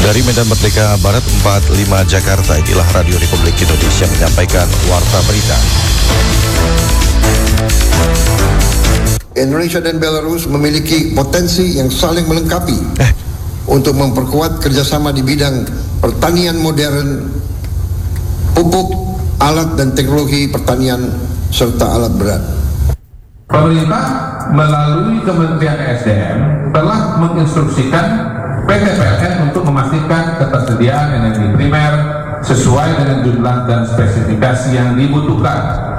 Dari Medan Merdeka Barat 45 Jakarta, inilah Radio Republik Indonesia menyampaikan Warta Berita. Indonesia dan Belarus memiliki potensi yang saling melengkapi untuk memperkuat kerjasama di bidang pertanian modern, pupuk, alat dan teknologi pertanian, serta alat berat. Pemerintah melalui Kementerian ESDM telah menginstruksikan PT PLN untuk memastikan ketersediaan energi primer sesuai dengan jumlah dan spesifikasi yang dibutuhkan